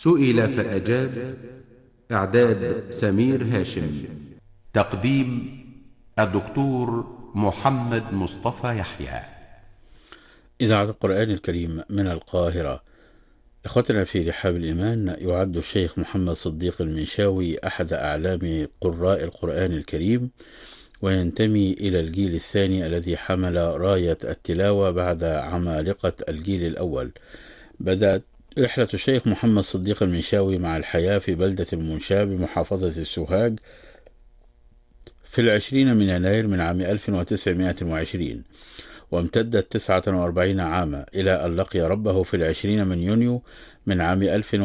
سئل فأجاب. إعداد سمير هاشم. تقديم الدكتور محمد مصطفى يحيى. إذاعة القرآن الكريم من القاهرة. إخوتنا في رحاب الإيمان، يعد الشيخ محمد صديق المنشاوي أحد أعلام قراء القرآن الكريم، وينتمي إلى الجيل الثاني الذي حمل راية التلاوة بعد عمالقة الجيل الأول. بدأت رحلة الشيخ محمد صديق المنشاوي مع الحياة في بلدة المنشاة بمحافظة السوهاج في 20 من يناير من عام 1920، وامتدت 49 عاما إلى أن لقي ربه في 20 من يونيو من عام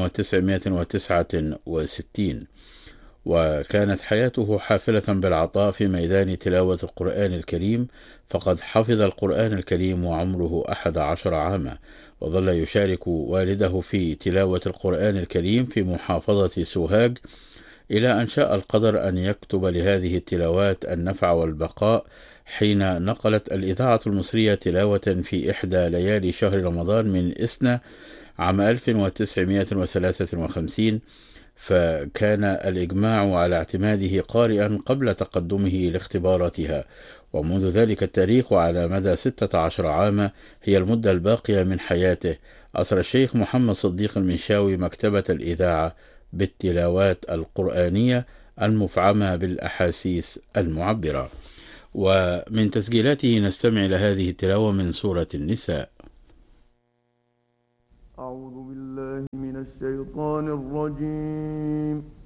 1969، وكانت حياته حافلة بالعطاء في ميدان تلاوة القرآن الكريم، فقد حفظ القرآن الكريم وعمره 11 عاما، وظل يشارك والده في تلاوة القرآن الكريم في محافظة سوهاج إلى أن شاء القدر أن يكتب لهذه التلاوات النفع والبقاء، حين نقلت الإذاعة المصرية تلاوة في إحدى ليالي شهر رمضان من إسنا عام 1953، فكان الإجماع على اعتماده قارئا قبل تقدمه لاختباراتها. ومنذ ذلك التاريخ وعلى مدى 16 عاما هي المدة الباقية من حياته، أثر الشيخ محمد صديق المنشاوي مكتبة الإذاعة بالتلاوات القرآنية المفعمة بالأحاسيس المعبرة. ومن تسجيلاته نستمع إلى هذه التلاوة من سورة النساء. أعوذ بالله من الشيطان الرجيم.